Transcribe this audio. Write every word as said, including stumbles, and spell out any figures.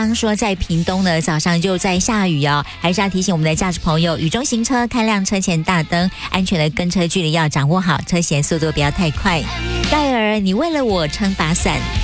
方说在屏东呢，早上就在下雨哦，还是要提醒我们的驾驶朋友，雨中行车看亮车前大灯，安全的跟车距离要掌握好，车前速度不要太快。戴尔，你为了我撑把伞。